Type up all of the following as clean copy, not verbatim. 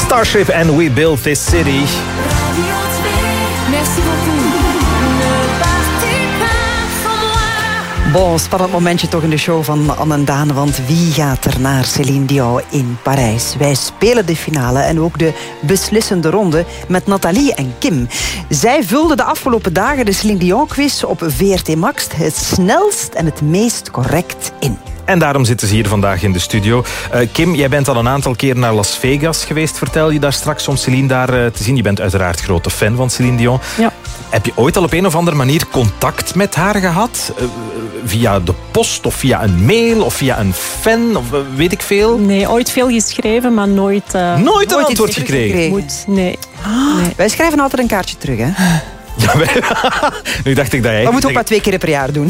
Starship and We Built This City. Radio 2. Merci beaucoup. Bon, spannend momentje toch in de show van Anne en Daan. Want wie gaat er naar Céline Dion in Parijs? Wij spelen de finale en ook de beslissende ronde met Nathalie en Kim. Zij vulden de afgelopen dagen de Céline Dion quiz op VRT Max het snelst en het meest correct in. En daarom zitten ze hier vandaag in de studio. Kim, jij bent al een aantal keer naar Las Vegas geweest. Vertel je daar straks om Céline daar te zien. Je bent uiteraard grote fan van Céline Dion. Ja. Heb je ooit al op een of andere manier contact met haar gehad? Via de post of via een mail of via een fan of weet ik veel? Nee, ooit veel geschreven, maar nooit... Nooit een antwoord gekregen? Nee. Wij schrijven altijd een kaartje terug, hè? Ja, nu dacht ik dat jij... Dat moeten we ook maar 2 keer per jaar doen.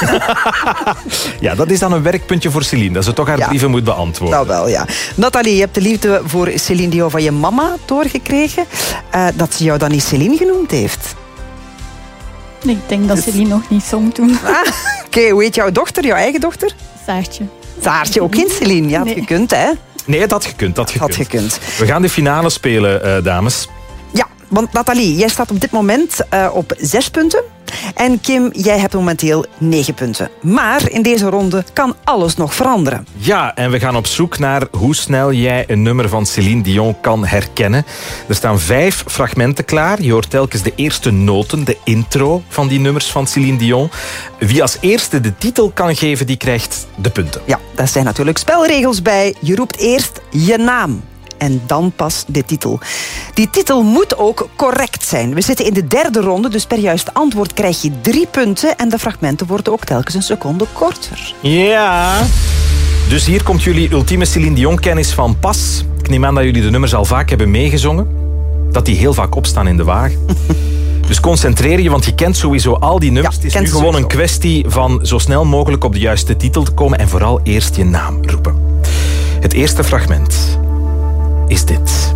Ja, dat is dan een werkpuntje voor Céline. Dat ze toch haar brieven moet beantwoorden. Nou wel, ja. Nathalie, je hebt de liefde voor Céline Dion van je mama doorgekregen. Dat ze jou dan niet Céline genoemd heeft. Nee, ik denk dat ze die nog niet zong toen. Oké, hoe heet jouw dochter, jouw eigen dochter? Saartje. Saartje, ook geen Céline. Ja, had Nee. gekund, hè? Nee, dat had gekund. Had gekund. We gaan de finale spelen, dames. Ja, want Nathalie, jij staat op dit moment op 6 punten. En Kim, jij hebt momenteel 9 punten. Maar in deze ronde kan alles nog veranderen. Ja, en we gaan op zoek naar hoe snel jij een nummer van Céline Dion kan herkennen. Er staan 5 fragmenten klaar. Je hoort telkens de eerste noten, de intro van die nummers van Céline Dion. Wie als eerste de titel kan geven, die krijgt de punten. Ja, daar zijn natuurlijk spelregels bij. Je roept eerst je naam. En dan pas de titel. Die titel moet ook correct zijn. We zitten in de 3e ronde, dus per juist antwoord krijg je 3 punten. En de fragmenten worden ook telkens een seconde korter. Ja. Dus hier komt jullie ultieme Céline Dion-kennis van pas. Ik neem aan dat jullie de nummers al vaak hebben meegezongen. Dat die heel vaak opstaan in de wagen. Dus concentreer je, want je kent sowieso al die nummers. Het is nu gewoon een kwestie van zo snel mogelijk op de juiste titel te komen. En vooral eerst je naam roepen. Het eerste fragment is dit.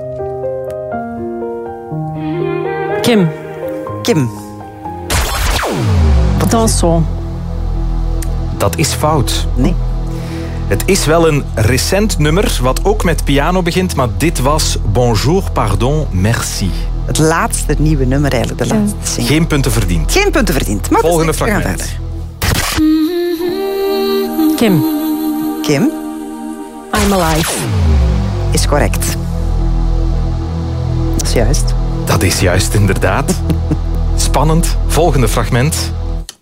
Kim. Kim. Danson. Dat is fout. Nee. Het is wel een recent nummer, wat ook met piano begint, maar dit was Bonjour, pardon, merci. Het laatste nieuwe nummer eigenlijk, de laatste single. Geen punten verdiend. Geen punten verdiend. Maar Volgende we gaan fragment. verder. Kim. Kim I'm Alive. is correct. Dat is juist. Dat is juist, inderdaad. Spannend. Volgende fragment.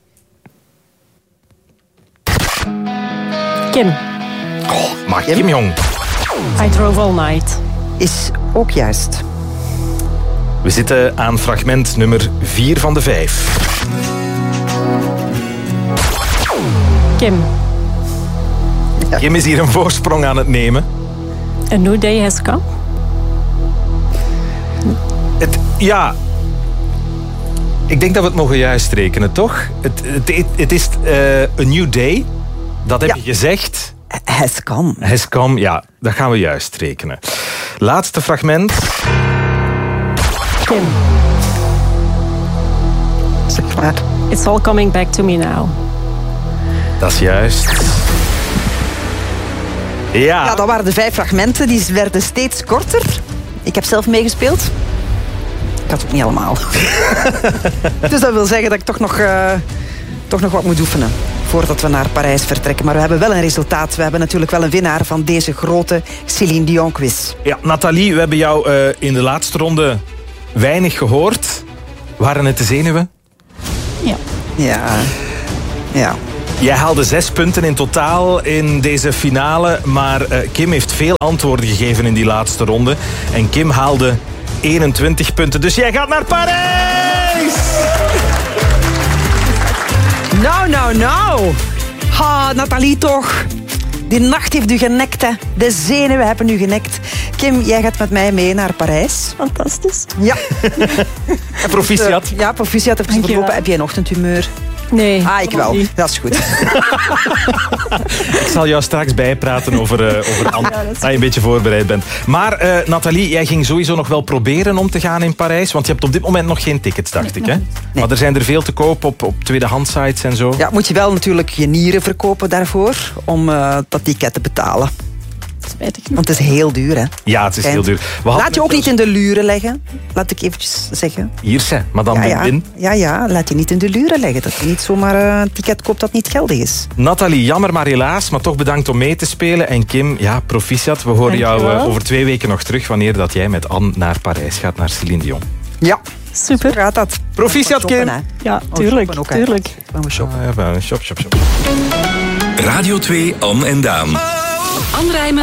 Kim. Maar Kim Jong. I Drove All Night. Is ook juist. We zitten aan fragment nummer 4 van de 5. Kim. Kim is hier een voorsprong aan het nemen. A New Day Has Come. Ja. Ik denk dat we het mogen juist rekenen, toch? Het is A New Day. Dat heb je gezegd. Has come. Has come, ja. Dat gaan we juist rekenen. Laatste fragment. Kim. Zeg maar. It's All Coming Back to Me Now. Dat is juist. Ja, dat waren de 5 fragmenten. Die werden steeds korter. Ik heb zelf meegespeeld. Ik had het ook niet allemaal. Dus dat wil zeggen dat ik toch nog wat moet oefenen voordat we naar Parijs vertrekken. Maar we hebben wel een resultaat. We hebben natuurlijk wel een winnaar van deze grote Céline Dion quiz. Ja, Nathalie, we hebben jou in de laatste ronde weinig gehoord. Waren het de zenuwen? Ja. Ja. Jij haalde 6 punten in totaal in deze finale. Maar Kim heeft veel antwoorden gegeven in die laatste ronde. En Kim haalde 21 punten. Dus jij gaat naar Parijs! Nou. Ha, Nathalie toch. Die nacht heeft u genekt, hè. De zenuwen hebben u genekt. Kim, jij gaat met mij mee naar Parijs. Fantastisch. Ja. En proficiat. Ja, proficiat. Even verlopen. Heb jij een ochtendhumeur? Nee. Ik wel. Dat is goed. Ik zal jou straks bijpraten over dat je een beetje voorbereid bent. Maar Nathalie, jij ging sowieso nog wel proberen om te gaan in Parijs. Want je hebt op dit moment nog geen tickets, dacht ik. Hè? Nee. Maar er zijn er veel te koop op tweedehands sites en zo. Ja, moet je wel natuurlijk je nieren verkopen daarvoor. Om dat ticket te betalen. Spijtig genoeg. Want het is heel duur, hè? Ja, het is heel duur. We hadden Laat je ook niet in de luren leggen. Laat ik eventjes zeggen. Hier zijn, madame Win-Win. Ja, laat je niet in de luren leggen. Dat je niet zomaar een ticket koopt dat niet geldig is. Nathalie, jammer maar helaas, maar toch bedankt om mee te spelen. En Kim, ja, proficiat. We horen jou Dankjewel. over 2 weken nog terug wanneer dat jij met Anne naar Parijs gaat, naar Céline Dion. Ja, Super. zo gaat dat. Proficiat, Kim. Shoppen, hè. Ja, Oh, tuurlijk. shoppen ook, hè. Tuurlijk. Gaan we shoppen. Shop. Radio 2 Anne en Daan. Anne Rijmen.